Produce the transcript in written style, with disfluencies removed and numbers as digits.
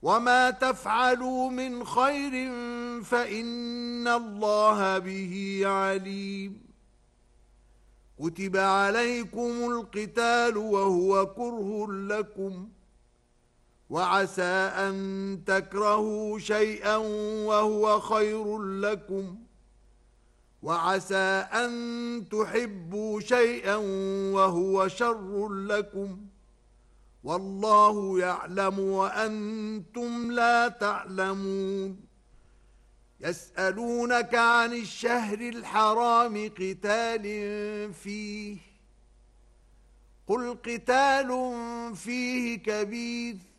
وما تفعلوا من خير فإن الله به عليم. كتب عليكم القتال وهو كره لكم، وعسى أن تكرهوا شيئا وهو خير لكم، وعسى أن تحبوا شيئا وهو شر لكم، والله يعلم وأنتم لا تعلمون. يسألونك عن الشهر الحرام قتال فيه، قل قتال فيه كبير،